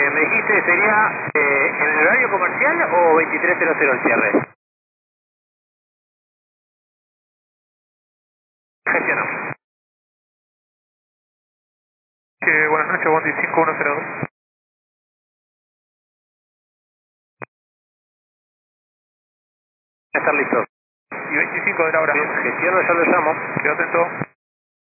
Me dijiste, ¿sería en el horario comercial o 23:00 el cierre? Gestionamos. Buenas noches, Bondi 5102. Ya estar listo. Y 25 de la hora. Bien, gestiono, ya lo llamo. Quedo atento.